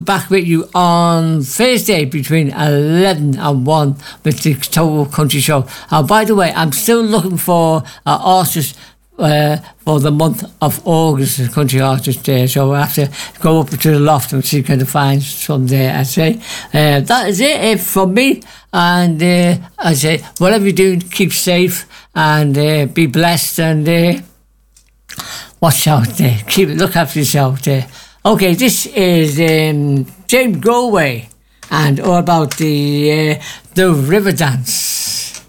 back with you on Thursday between 11 and 1 with the Total Country Show. By the way, I'm still looking for artists for the month of August, the Country Artist Day, so I have to go up to the loft and see if I can find some there. I say that is it from me, and I say whatever you do, keep safe and be blessed, and watch out there, look after yourself there. Okay, this is James Galway and all about the river dance.